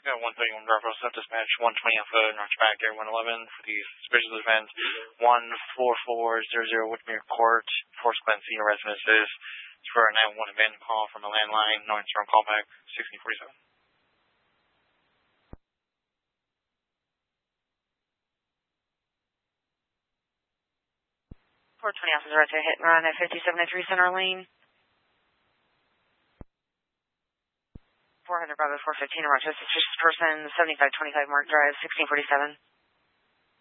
got 131 Bravo, Sub Dispatch, 120 Alpha, Notch back, Air 111 for the suspicious event, 14400 Whitmere Court, Force Clancy residences. It's for a 911 abandoned call from a landline, no answer on callback, 1647. 420 Alpha's right to hit and run at 5703 Center Lane. 400 Bravo 415 in Rochester, suspicious person, 7525 Mark Drive, 1647.